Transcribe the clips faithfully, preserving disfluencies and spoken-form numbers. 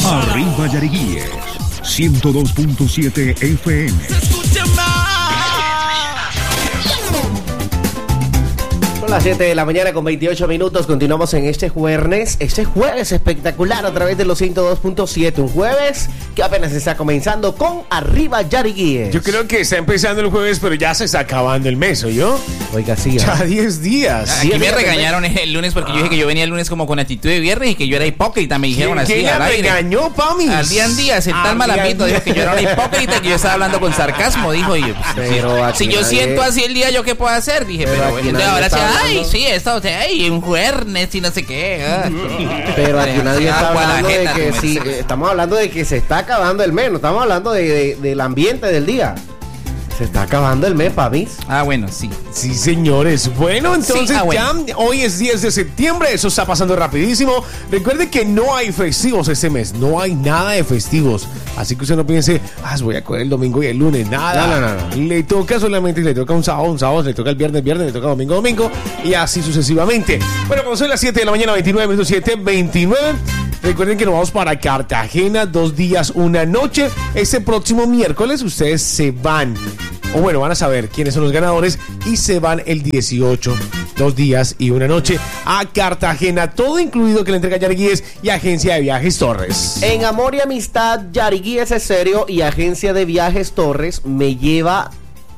Arriba Yariguíes, ciento dos punto siete F M. Son las siete de la mañana con veintiocho minutos. Continuamos en este jueves, este jueves espectacular a través de los ciento dos punto siete. Un jueves que apenas está comenzando con Arriba Yariguíes. Yo creo que está empezando el jueves, pero ya se está acabando el mes, ¿oyó? Oiga, sí. Ya diez días. Aquí me regañaron el lunes porque yo dije que yo venía el lunes como con actitud de viernes y que yo era hipócrita. Me dijeron así ¿Quién al me aire. regañó, Pami? Al día en día, el tal malambito dijo que yo era una hipócrita, que yo estaba hablando con sarcasmo, dijo. Y, pues, Pero si yo nadie... siento así el día, ¿yo qué puedo hacer? Dije, pero, pero bueno, bueno, ahora sí, hablando... ay, sí, esto, o sea, ay, un jueves y no sé qué. Ah. Pero aquí nadie está hablando de que sí, sí, estamos hablando de que se está acabando el mes, no estamos hablando de, de, del ambiente del día. Se está acabando el mes, Pamis. Ah, bueno, sí. Sí, señores. Bueno, entonces sí, ah, bueno. ya hoy es diez de septiembre, eso está pasando rapidísimo. Recuerde que no hay festivos este mes, no hay nada de festivos. Así que usted no piense, ah, voy a coger el domingo y el lunes, nada. No, no, no, no. Le toca solamente, le toca un sábado, un sábado, le toca el viernes, viernes, le toca domingo, domingo, y así sucesivamente. Bueno, como son las siete de la mañana, veintinueve minutos, siete veintinueve. Recuerden que nos vamos para Cartagena, dos días, una noche. Este próximo miércoles ustedes se van. O bueno, van a saber quiénes son los ganadores y se van el dieciocho, dos días y una noche a Cartagena, todo incluido que le entrega Yariguíes y Agencia de Viajes Torres. En Amor y Amistad, Yariguíes es serio y Agencia de Viajes Torres me lleva...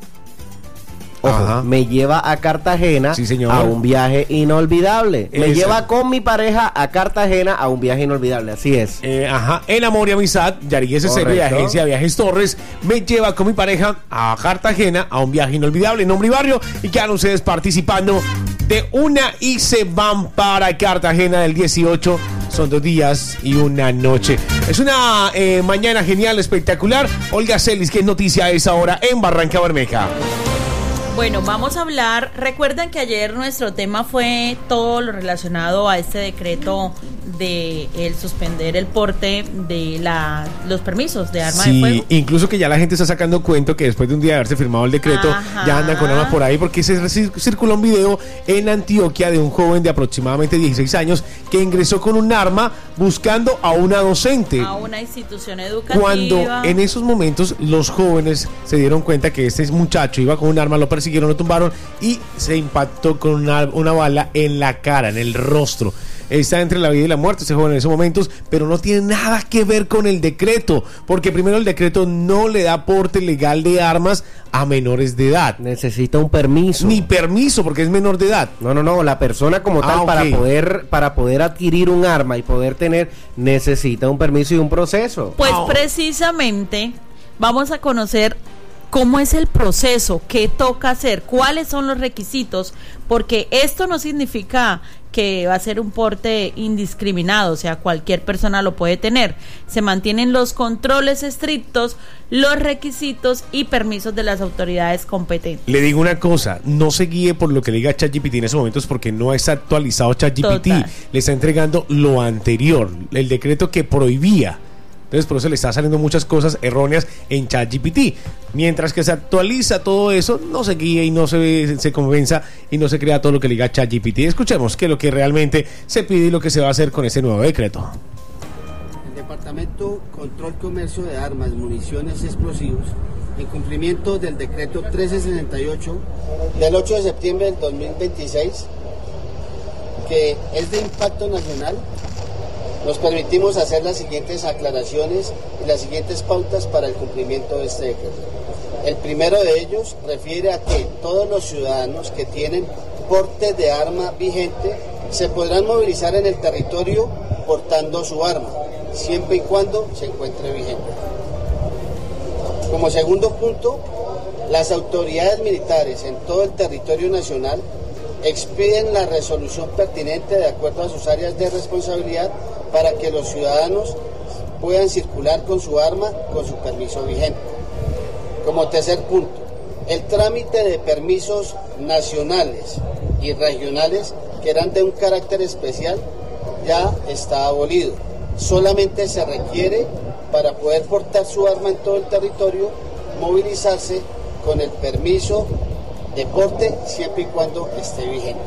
Ojo, Ajá. me lleva a Cartagena, sí, señor, a un viaje inolvidable. Me Ese. lleva con mi pareja a Cartagena a un viaje inolvidable, así es. Eh, ajá, en Amor y Amistad, Yariguíes es serio y Agencia de Viajes Torres me lleva con mi pareja a Cartagena a un viaje inolvidable en nombre y barrio, y quedan ustedes participando de una y se van para Cartagena del dieciocho. Son dos días y una noche. Es una eh, mañana genial, espectacular. Olga Celis, ¿qué noticia a esa hora en Barranca Bermeja? Bueno, vamos a hablar, recuerdan que ayer nuestro tema fue todo lo relacionado a este decreto de el suspender el porte de la los permisos de arma sí, de fuego. Incluso que ya la gente está sacando cuento que después de un día de haberse firmado el decreto, ajá, ya andan con armas por ahí, porque se circuló un video en Antioquia de un joven de aproximadamente dieciséis años que ingresó con un arma buscando a una docente. A una institución educativa. Cuando en esos momentos los jóvenes se dieron cuenta que este muchacho iba con un arma, lo persiguieron, lo tumbaron y se impactó con una, una bala en la cara, en el rostro. Está entre la vida y la muerte ese joven en esos momentos, pero no tiene nada que ver con el decreto, porque primero el decreto no le da porte legal de armas a menores de edad. Necesita un permiso. Ni permiso, porque es menor de edad. No, no, no, la persona como tal, ah, para okay. poder para poder adquirir un arma y poder tener, necesita un permiso y un proceso. Pues ah. precisamente vamos a conocer cómo es el proceso, qué toca hacer, cuáles son los requisitos, porque esto no significa que va a ser un porte indiscriminado, o sea, cualquier persona lo puede tener. Se mantienen los controles estrictos, los requisitos y permisos de las autoridades competentes. Le digo una cosa, no se guíe por lo que le diga ChatGPT en esos momentos, porque no está actualizado ChatGPT. Le está entregando lo anterior, el decreto que prohibía. Entonces por eso le está saliendo muchas cosas erróneas en ChatGPT. Mientras que se actualiza todo eso, no se guíe y no se, se convenza y no se crea todo lo que le diga ChatGPT. Escuchemos qué es lo que realmente se pide y lo que se va a hacer con este nuevo decreto. El Departamento Control Comercio de Armas, Municiones y Explosivos, en cumplimiento del decreto trece sesenta y ocho del ocho de septiembre del dos mil veintiséis, que es de impacto nacional, nos permitimos hacer las siguientes aclaraciones y las siguientes pautas para el cumplimiento de este decreto. El primero de ellos refiere a que todos los ciudadanos que tienen porte de arma vigente se podrán movilizar en el territorio portando su arma, siempre y cuando se encuentre vigente. Como segundo punto, las autoridades militares en todo el territorio nacional expiden la resolución pertinente de acuerdo a sus áreas de responsabilidad para que los ciudadanos puedan circular con su arma con su permiso vigente. Como tercer punto, el trámite de permisos nacionales y regionales que eran de un carácter especial ya está abolido. Solamente se requiere, para poder portar su arma en todo el territorio, movilizarse con el permiso de porte siempre y cuando esté vigente.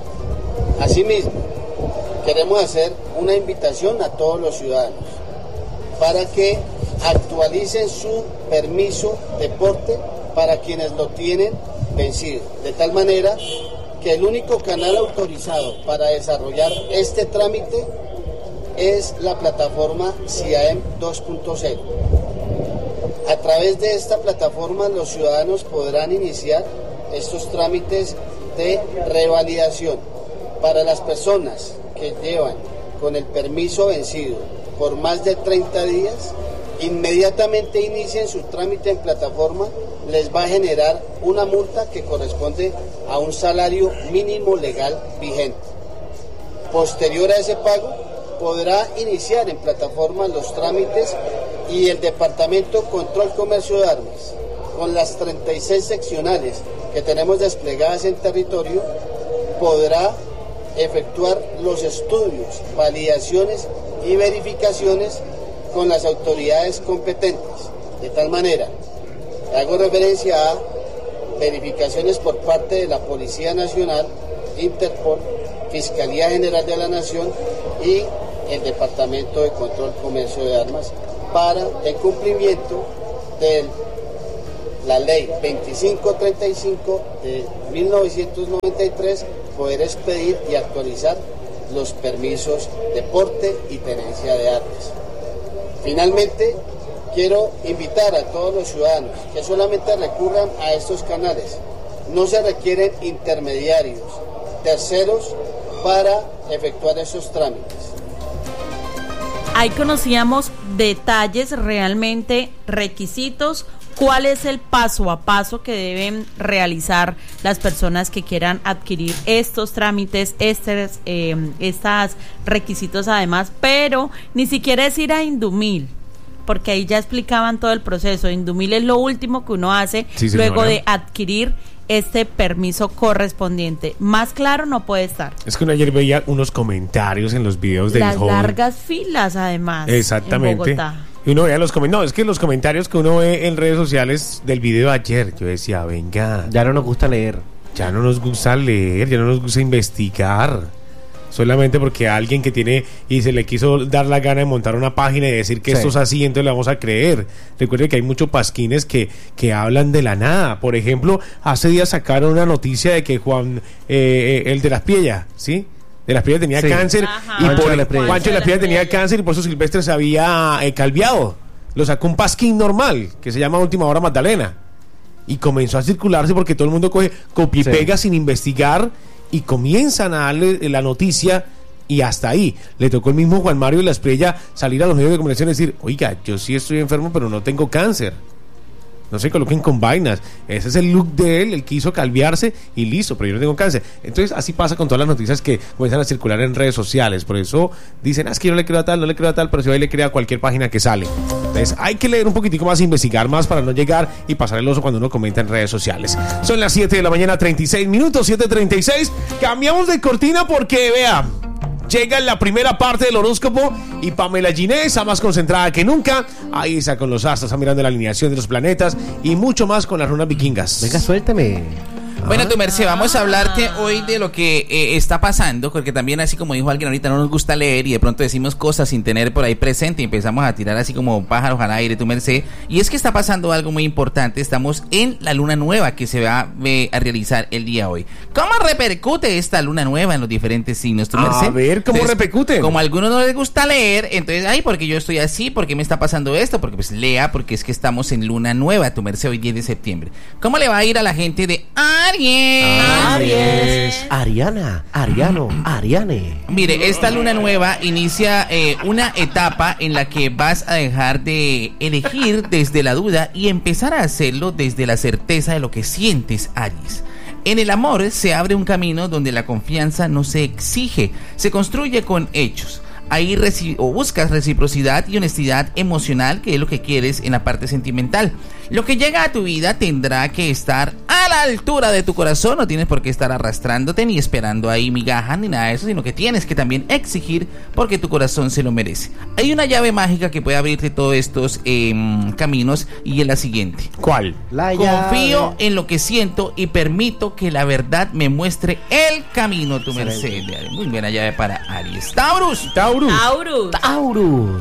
Asimismo, queremos hacer una invitación a todos los ciudadanos para que actualicen su permiso de porte para quienes lo tienen vencido, de tal manera que el único canal autorizado para desarrollar este trámite es la plataforma CIAEM dos punto cero. A través de esta plataforma los ciudadanos podrán iniciar estos trámites de revalidación. Para las personas que llevan con el permiso vencido por más de treinta días, inmediatamente inicien su trámite en plataforma, les va a generar una multa que corresponde a un salario mínimo legal vigente. Posterior a ese pago, podrá iniciar en plataforma los trámites y el Departamento Control Comercio de Armas, con las treinta y seis seccionales que tenemos desplegadas en territorio, podrá efectuar los estudios, validaciones y verificaciones con las autoridades competentes. De tal manera, hago referencia a verificaciones por parte de la Policía Nacional, Interpol, Fiscalía General de la Nación y el Departamento de Control Comercio de Armas para el cumplimiento de la Ley veinticinco treinta y cinco de mil novecientos noventa y tres, poder expedir y actualizar los permisos de porte y tenencia de armas. Finalmente, quiero invitar a todos los ciudadanos que solamente recurran a estos canales. No se requieren intermediarios, terceros, para efectuar esos trámites. Ahí conocíamos detalles, realmente requisitos, cuál es el paso a paso que deben realizar las personas que quieran adquirir estos trámites, estos eh, estos requisitos además, pero ni siquiera es ir a Indumil, porque ahí ya explicaban todo el proceso. Indumil es lo último que uno hace Sí, luego señora. de adquirir este permiso correspondiente. Más claro no puede estar. Es que uno ayer veía unos comentarios en los videos del Las joven. largas filas además. Exactamente. En Bogotá. Y uno veía los comentarios. No, es que los comentarios que uno ve en redes sociales del video de ayer, yo decía, venga, Ya no nos gusta leer. ya no nos gusta leer, ya no nos gusta investigar. Solamente porque alguien que tiene y se le quiso dar la gana de montar una página y decir que Sí. esto es así, entonces le vamos a creer. Recuerde que hay muchos pasquines que, que hablan de la nada. Por ejemplo, hace días sacaron una noticia de que Juan, eh, el de las Piellas, ¿sí? De las Piellas tenía Sí. cáncer. Ajá. Y Juancho por de las Piellas. Juancho de las Piellas tenía cáncer y por eso Silvestre se había eh, calviado. Lo sacó un pasquín normal que se llama Última Hora Magdalena. Y comenzó a circularse porque todo el mundo coge copia y Sí. pega sin investigar y comienzan a darle la noticia y hasta ahí. Le tocó el mismo Juan Mario de la Espriella salir a los medios de comunicación y decir, oiga, yo sí estoy enfermo pero no tengo cáncer. No se coloquen con vainas. Ese es el look de él, el que hizo calviarse y listo, pero yo no tengo cáncer. Entonces así pasa con todas las noticias que comienzan a circular en redes sociales. Por eso dicen, ah, es que yo no le creo a tal, no le creo a tal, pero si ahí le creo a cualquier página que sale. Entonces hay que leer un poquitico más, investigar más para no llegar y pasar el oso cuando uno comenta en redes sociales. Son las siete de la mañana, treinta y seis minutos, siete treinta y seis. Cambiamos de cortina porque, vea, llega la primera parte del horóscopo y Pamela Giné está más concentrada que nunca. Ahí está con los astros, está mirando la alineación de los planetas y mucho más con las runas vikingas. Venga, suélteme. Bueno, tu merced, vamos a hablarte hoy de lo que eh, está pasando, porque también, así como dijo alguien ahorita, no nos gusta leer y de pronto decimos cosas sin tener por ahí presente y empezamos a tirar así como pájaros al aire, tu merced. Y es que está pasando algo muy importante. Estamos en la luna nueva que se va eh, a realizar el día de hoy. ¿Cómo repercute esta luna nueva en los diferentes signos, tu merced? A ver, ¿cómo repercute? Como a algunos no les gusta leer, entonces, ay, porque yo estoy así, porque me está pasando esto, porque pues lea, porque es que estamos en luna nueva, tu merced, hoy diez de septiembre. ¿Cómo le va a ir a la gente de Aries? Aries. Ariana, Ariano, Ariane. Mire, esta luna nueva inicia eh, una etapa en la que vas a dejar de elegir desde la duda y empezar a hacerlo desde la certeza de lo que sientes, Aries. En el amor se abre un camino donde la confianza no se exige, se construye con hechos. Ahí reci- o buscas reciprocidad y honestidad emocional, que es lo que quieres en la parte sentimental. Lo que llega a tu vida tendrá que estar a la altura de tu corazón. No tienes por qué estar arrastrándote ni esperando ahí migajas ni nada de eso, sino que tienes que también exigir porque tu corazón se lo merece. Hay una llave mágica que puede abrirte todos estos eh, caminos y es la siguiente. ¿Cuál? La Confío llave. en lo que siento y permito que la verdad me muestre el camino, tu merced. Muy buena llave para Aries. Taurus. Taurus. Taurus. Taurus.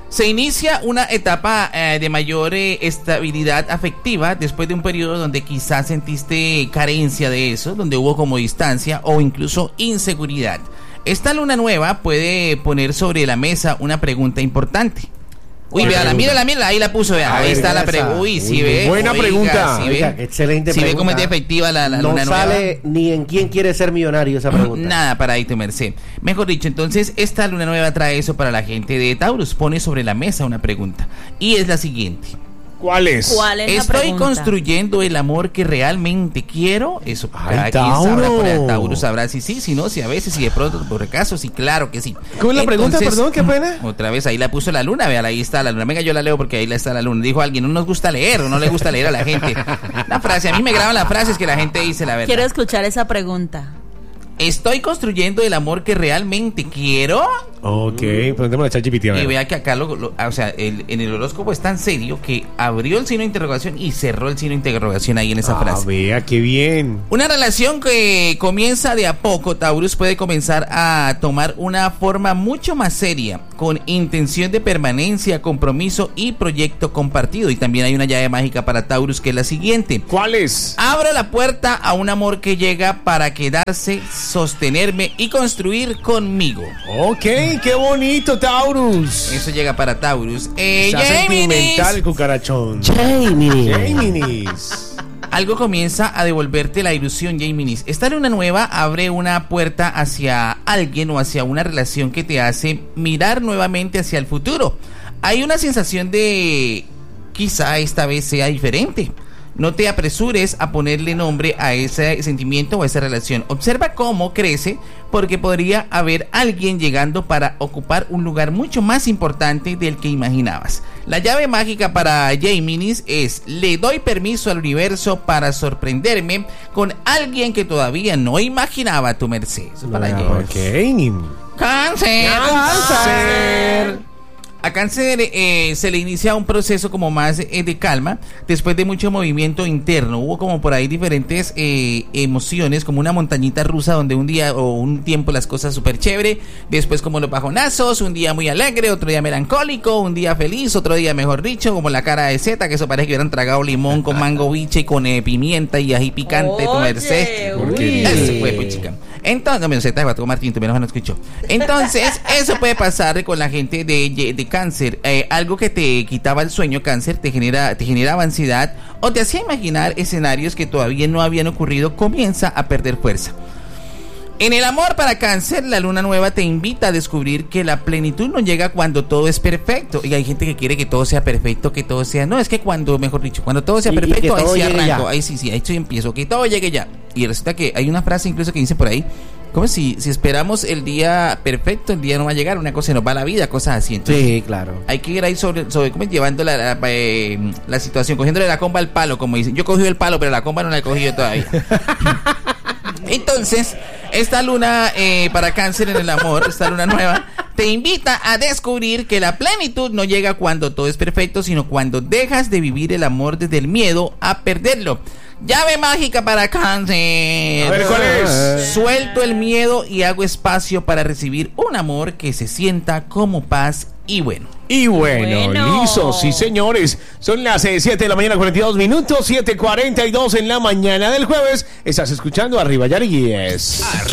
Se inicia una etapa eh, de mayor eh, estabilidad afectiva después de un periodo donde quizás sentiste carencia de eso, donde hubo como distancia o incluso inseguridad. Esta luna nueva puede poner sobre la mesa una pregunta importante. Uy, véala, mírala, mírala, ahí la puso, vea, ahí está la pregunta. Uy, si ve. Buena oiga, pregunta. Si Oiga, ve, excelente si pregunta. ve cómo es de efectiva la, la no luna nueva. No sale ni en quién quiere ser millonario esa pregunta. Nada para ahí tu merced. Mejor dicho, entonces esta luna nueva trae eso para la gente de Taurus. Pone sobre la mesa una pregunta. Y es la siguiente. ¿Cuál es? ¿Cuál es la ¿Estoy pregunta? construyendo el amor que realmente quiero? Eso, Ay, cada quien sabrá, Tauro. para Taurus sabrá si sí, si no, si a veces, si de pronto, por acaso, sí, claro que sí. ¿Cómo es la pregunta? Entonces, Perdón, qué pena. Otra vez, ahí la puso la luna, vean, ahí está la luna. Venga, yo la leo porque ahí la está la luna. Dijo alguien, no nos gusta leer, o no le gusta leer a la gente. La frase, a mí me graban las frases que la gente dice, la verdad. Quiero escuchar esa pregunta. ¿Estoy construyendo el amor que realmente quiero? Ok, preguntémosle a ChatGPT. a ver. Y vea que acá, lo, lo- o sea, el- en el horóscopo es tan serio que abrió el signo de interrogación y cerró el signo de interrogación ahí en esa Ah, frase. vea, qué bien. Una relación que comienza de a poco, Taurus, puede comenzar a tomar una forma mucho más seria, con intención de permanencia, compromiso y proyecto compartido. Y también hay una llave mágica para Taurus que es la siguiente. ¿Cuál es? Abro la puerta a un amor que llega para quedarse, sostenerme y construir conmigo. Ok, qué bonito, Taurus. Eso llega para Taurus. Eh, Está Géminis. sentimental el cucarachón. Jamie. Géminis. Algo comienza a devolverte la ilusión, Géminis. Esta luna nueva abre una puerta hacia alguien o hacia una relación que te hace mirar nuevamente hacia el futuro. Hay una sensación de quizá esta vez sea diferente. No te apresures a ponerle nombre a ese sentimiento o a esa relación. Observa cómo crece, porque podría haber alguien llegando para ocupar un lugar mucho más importante del que imaginabas. La llave mágica para Géminis es: le doy permiso al universo para sorprenderme con alguien que todavía no imaginaba a tu merced. Eso es para Géminis. Ok. ¡Cáncer! Cáncer. A Cáncer eh, se le inicia un proceso como más eh, de calma después de mucho movimiento interno. Hubo como por ahí diferentes eh, emociones, como una montañita rusa donde un día o un tiempo las cosas súper chévere, después como los bajonazos, un día muy alegre, otro día melancólico, un día feliz, otro día mejor dicho, como la cara de Z, que eso parece que hubieran tragado limón con mango biche y con eh, pimienta y ají picante, tu merced. uy. Eso fue, pues, chica. Entonces, no, menos Z, Guatuco Martín, tú menos no escuchó. Entonces, eso puede pasar con la gente de, de Cáncer. Eh, algo que te quitaba el sueño, Cáncer, te genera, te generaba ansiedad o te hacía imaginar escenarios que todavía no habían ocurrido, comienza a perder fuerza. En el amor para Cáncer, la luna nueva te invita a descubrir que la plenitud no llega cuando todo es perfecto. Y hay gente que quiere que todo sea perfecto, que todo sea... No, es que cuando, mejor dicho, cuando todo sea Y- y que perfecto, ahí todo sí llegue arranco, ya. ahí sí, sí, ahí sí empiezo, que todo llegue ya. Y resulta que hay una frase incluso que dice por ahí, como si, si esperamos el día perfecto, el día no va a llegar, una cosa se nos va la vida, cosas así. Entonces, Sí, claro. hay que ir ahí sobre, sobre ¿cómo es? Llevando la, la, eh, la situación, cogiéndole la comba al palo, como dicen. Yo cogí el palo, pero la comba no la he cogido todavía. Entonces, esta luna eh, para Cáncer en el amor, esta luna nueva, te invita a descubrir que la plenitud no llega cuando todo es perfecto, sino cuando dejas de vivir el amor desde el miedo a perderlo. Llave mágica para Cáncer. A ver, ¿cuál es? Suelto el miedo y hago espacio para recibir un amor que se sienta como paz y bueno. Y bueno, Bueno. listo, sí señores. Son las eh, siete de la mañana, cuarenta y dos minutos, siete cuarenta y dos en la mañana del jueves. Estás escuchando Arriba Yariguíes.